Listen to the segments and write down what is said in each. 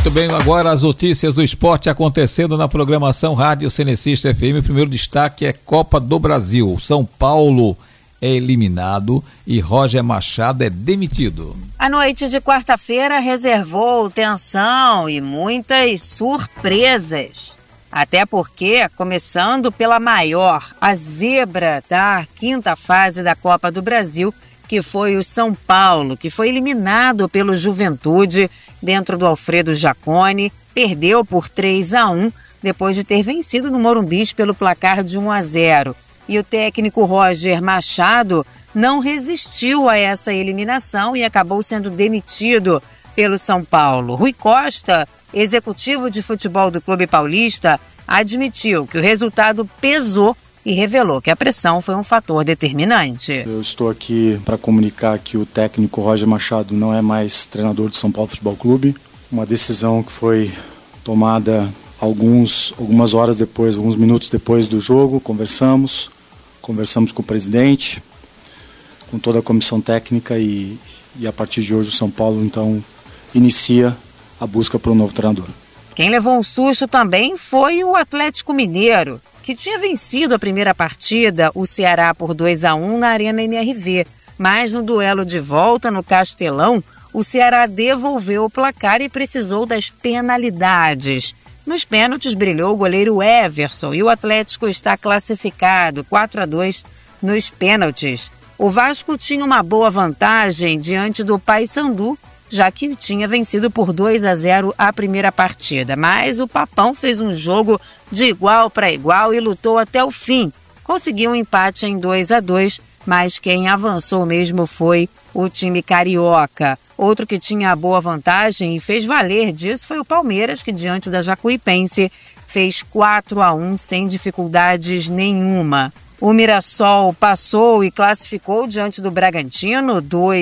Muito bem, agora as notícias do esporte acontecendo na programação Rádio Cenecista FM. O primeiro destaque é Copa do Brasil. São Paulo é eliminado e Roger Machado é demitido. A noite de quarta-feira reservou tensão e muitas surpresas. Até porque, começando pela maior, a zebra da quinta fase da Copa do Brasil, que foi o São Paulo, que foi eliminado pelo Juventude dentro do Alfredo Jaconi, perdeu por 3-1 depois de ter vencido no Morumbi pelo placar de 1-0. E o técnico Roger Machado não resistiu a essa eliminação e acabou sendo demitido pelo São Paulo. Rui Costa, executivo de futebol do Clube Paulista, admitiu que o resultado pesou e revelou que a pressão foi um fator determinante. Eu estou aqui para comunicar que o técnico Roger Machado não é mais treinador do São Paulo Futebol Clube. Uma decisão que foi tomada algumas horas depois, alguns minutos depois do jogo. Conversamos com o presidente, com toda a comissão técnica e a partir de hoje o São Paulo então inicia a busca por um novo treinador. Quem levou um susto também foi o Atlético Mineiro, que tinha vencido a primeira partida, o Ceará, por 2-1 na Arena MRV. Mas no duelo de volta no Castelão, o Ceará devolveu o placar e precisou das penalidades. Nos pênaltis brilhou o goleiro Everson e o Atlético está classificado 4-2 nos pênaltis. O Vasco tinha uma boa vantagem diante do Paysandu, já que tinha vencido por 2-0 a primeira partida. Mas o Papão fez um jogo de igual para igual e lutou até o fim. Conseguiu um empate em 2-2, mas quem avançou mesmo foi o time carioca. Outro que tinha a boa vantagem e fez valer disso foi o Palmeiras, que diante da Jacuipense fez 4-1 sem dificuldades nenhuma. O Mirassol passou e classificou diante do Bragantino,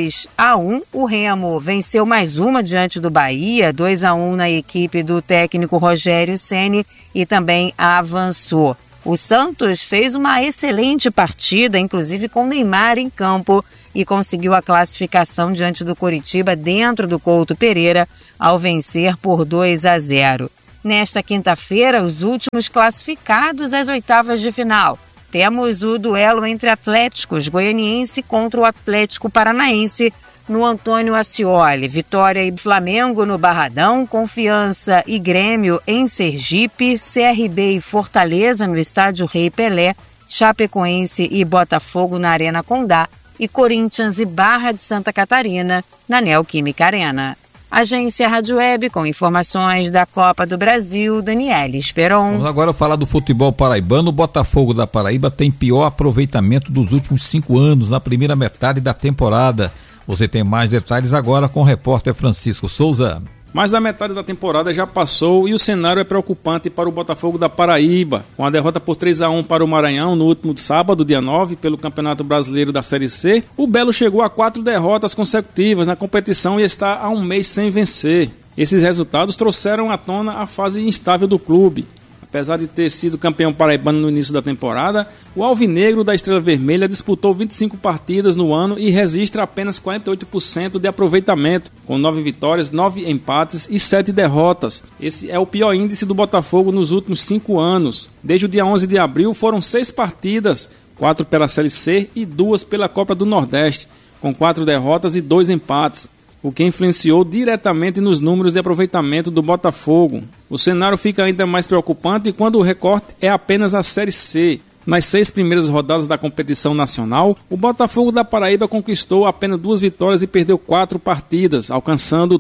2-1. O Remo venceu mais uma diante do Bahia, 2-1 na equipe do técnico Rogério Ceni e também avançou. O Santos fez uma excelente partida, inclusive com Neymar em campo, e conseguiu a classificação diante do Coritiba dentro do Couto Pereira ao vencer por 2-0. Nesta quinta-feira, os últimos classificados às oitavas de final. Temos o duelo entre Atléticos Goianiense contra o Atlético Paranaense no Antônio Ascioli. Vitória e Flamengo no Barradão, Confiança e Grêmio em Sergipe, CRB e Fortaleza no Estádio Rei Pelé, Chapecoense e Botafogo na Arena Condá e Corinthians e Barra de Santa Catarina na Neoquímica Arena. Agência Rádio Web com informações da Copa do Brasil, Daniele Esperon. Vamos agora falar do futebol paraibano. O Botafogo da Paraíba tem pior aproveitamento dos últimos 5 anos na primeira metade da temporada. Você tem mais detalhes agora com o repórter Francisco Souza. Mais da metade da temporada já passou e o cenário é preocupante para o Botafogo da Paraíba. Com a derrota por 3-1 para o Maranhão no último sábado, dia 9, pelo Campeonato Brasileiro da Série C, o Belo chegou a 4 derrotas consecutivas na competição e está há um mês sem vencer. Esses resultados trouxeram à tona a fase instável do clube. Apesar de ter sido campeão paraibano no início da temporada, o alvinegro da Estrela Vermelha disputou 25 partidas no ano e registra apenas 48% de aproveitamento, com 9 vitórias, 9 empates e 7 derrotas. Esse é o pior índice do Botafogo nos últimos 5 anos. Desde o dia 11 de abril foram 6 partidas, 4 pela Série C e 2 pela Copa do Nordeste, com 4 derrotas e 2 empates, o que influenciou diretamente nos números de aproveitamento do Botafogo. O cenário fica ainda mais preocupante quando o recorte é apenas a Série C. Nas 6 primeiras rodadas da competição nacional, o Botafogo da Paraíba conquistou apenas 2 vitórias e perdeu 4 partidas, alcançando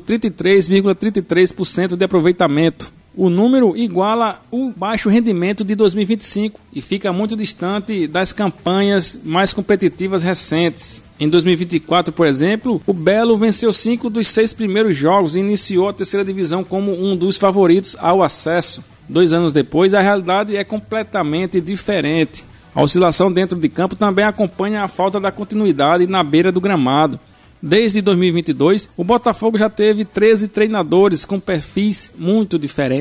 33,33% de aproveitamento. O número iguala o baixo rendimento de 2025 e fica muito distante das campanhas mais competitivas recentes. Em 2024, por exemplo, o Belo venceu 5 dos 6 primeiros jogos e iniciou a terceira divisão como um dos favoritos ao acesso. 2 anos depois, a realidade é completamente diferente. A oscilação dentro de campo também acompanha a falta da continuidade na beira do gramado. Desde 2022, o Botafogo já teve 13 treinadores com perfis muito diferentes.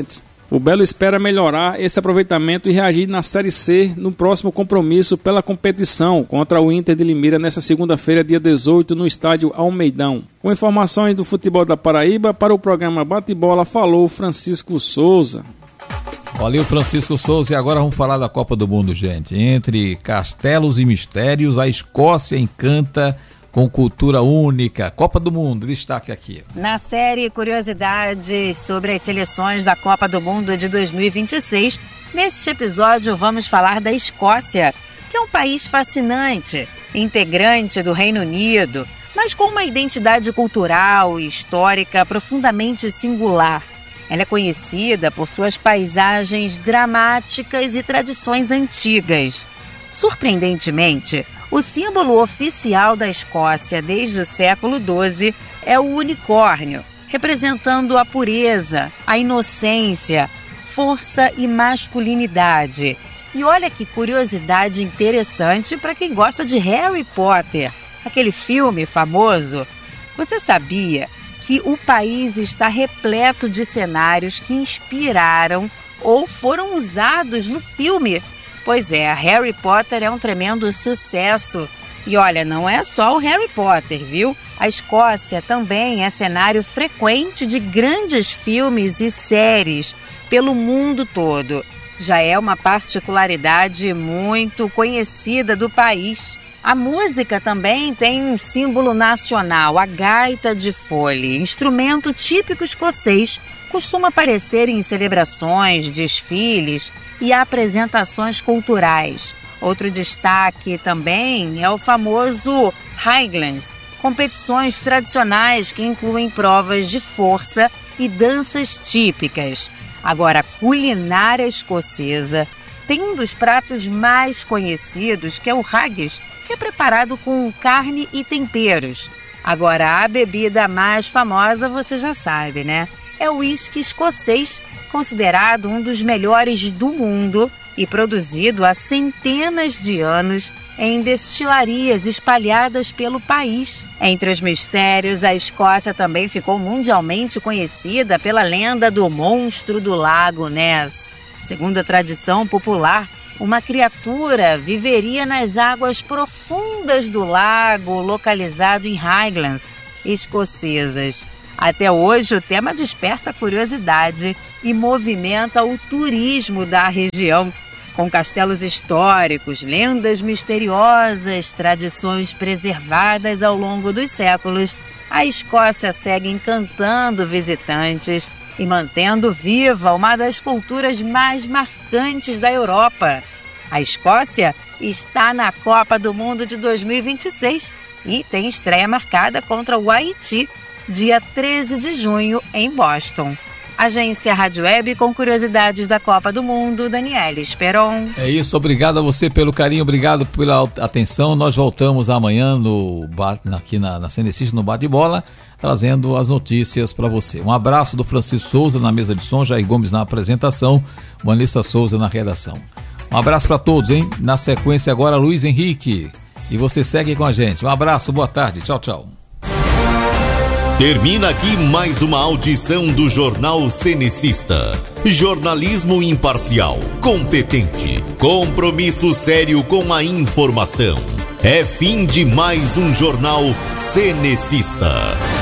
O Belo espera melhorar esse aproveitamento e reagir na Série C no próximo compromisso pela competição contra o Inter de Limeira nesta segunda-feira, dia 18, no estádio Almeidão. Com informações do futebol da Paraíba, para o programa Bate-Bola, falou Francisco Souza. Valeu, Francisco Souza. E agora vamos falar da Copa do Mundo, gente. Entre castelos e mistérios, a Escócia encanta com cultura única. Copa do Mundo, destaque aqui. Na série Curiosidades sobre as seleções da Copa do Mundo de 2026, neste episódio vamos falar da Escócia, que é um país fascinante, integrante do Reino Unido, mas com uma identidade cultural e histórica profundamente singular. Ela é conhecida por suas paisagens dramáticas e tradições antigas. Surpreendentemente, o símbolo oficial da Escócia desde o século XII é o unicórnio, representando a pureza, a inocência, força e masculinidade. E olha que curiosidade interessante para quem gosta de Harry Potter, aquele filme famoso. Você sabia que o país está repleto de cenários que inspiraram ou foram usados no filme? Pois é, Harry Potter é um tremendo sucesso. E olha, não é só o Harry Potter, viu? A Escócia também é cenário frequente de grandes filmes e séries pelo mundo todo. Já é uma particularidade muito conhecida do país. A música também tem um símbolo nacional, a gaita de fole, instrumento típico escocês, costuma aparecer em celebrações, desfiles e apresentações culturais. Outro destaque também é o famoso Highlands, competições tradicionais que incluem provas de força e danças típicas. Agora, a culinária escocesa tem um dos pratos mais conhecidos, que é o haggis, que é preparado com carne e temperos. Agora, a bebida mais famosa você já sabe, né? É o uísque escocês, considerado um dos melhores do mundo e produzido há centenas de anos em destilarias espalhadas pelo país. Entre os mistérios, a Escócia também ficou mundialmente conhecida pela lenda do monstro do lago Ness. Segundo a tradição popular, uma criatura viveria nas águas profundas do lago localizado em Highlands escocesas. Até hoje, o tema desperta curiosidade e movimenta o turismo da região, com castelos históricos, lendas misteriosas, tradições preservadas ao longo dos séculos. A Escócia segue encantando visitantes e mantendo viva uma das culturas mais marcantes da Europa. A Escócia está na Copa do Mundo de 2026 e tem estreia marcada contra o Haiti, dia 13 de junho, em Boston. Agência Rádio Web com curiosidades da Copa do Mundo, Daniela Esperon. É isso, obrigado a você pelo carinho, obrigado pela atenção. Nós voltamos amanhã aqui na Cenecista, no Bate-Bola, trazendo as notícias para você. Um abraço do Francisco Souza na mesa de som, Jair Gomes na apresentação, Vanessa Souza na redação. Um abraço para todos, hein? Na sequência agora, Luiz Henrique. E você segue com a gente. Um abraço, boa tarde, tchau, tchau. Termina aqui mais uma audição do Jornal Cenecista. Jornalismo imparcial, competente, compromisso sério com a informação. É fim de mais um Jornal Cenecista.